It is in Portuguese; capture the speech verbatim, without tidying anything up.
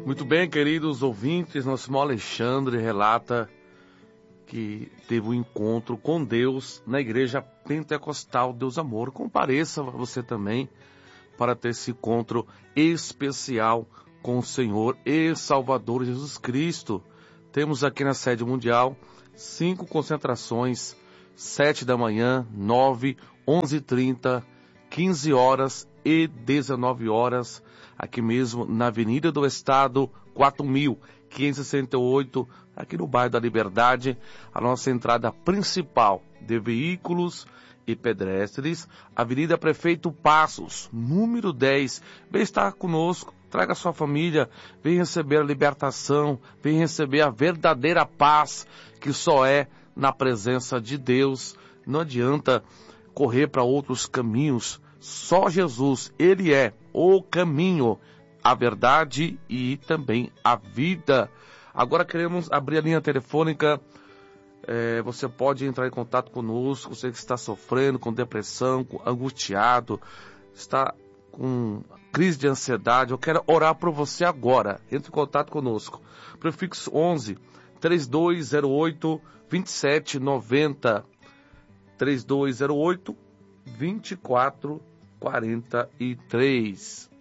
Muito bem, queridos ouvintes, nosso irmão Alexandre relata que teve um encontro com Deus na igreja pentecostal Deus Amor. Compareça você também para ter esse encontro especial com o Senhor e Salvador Jesus Cristo. Temos aqui na sede mundial cinco concentrações, sete da manhã, nove, onze e trinta, quinze horas e dezenove horas, aqui mesmo na Avenida do Estado, quatro mil quinhentos e sessenta e oito, aqui no bairro da Liberdade, a nossa entrada principal de veículos e pedestres, Avenida Prefeito Passos, número dez. Vem estar conosco, traga sua família, vem receber a libertação, vem receber a verdadeira paz que só é na presença de Deus. Não adianta correr para outros caminhos, só Jesus, Ele é o caminho, a verdade e também a vida. Agora queremos abrir a linha telefônica. É, você pode entrar em contato conosco, você que está sofrendo com depressão, com, angustiado, está com crise de ansiedade. Eu quero orar por você agora. Entre em contato conosco. Prefixo onze, três dois zero oito, dois sete nove zero, três dois zero oito, dois quatro quatro três.